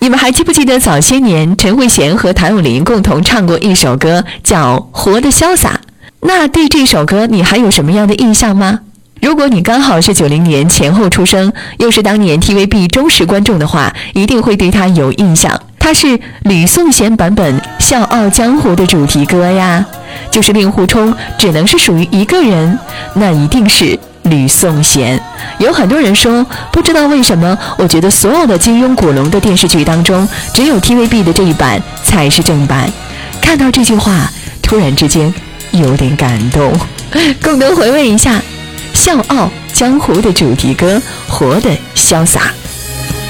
你们还记不记得早些年陈慧娴和谭咏麟共同唱过一首歌叫《活得潇洒》？那对这首歌你还有什么样的印象吗？如果你刚好是90年前后出生，又是当年 TVB 忠实观众的话，一定会对它有印象。它是吕颂贤版本《笑傲江湖》的主题歌呀，就是令狐冲只能是属于一个人，那一定是吕颂贤。有很多人说，不知道为什么，我觉得所有的金庸古龙的电视剧当中，只有 TVB 的这一版才是正版。看到这句话，突然之间有点感动。共同回味一下《笑傲江湖》的主题歌《活得潇洒》。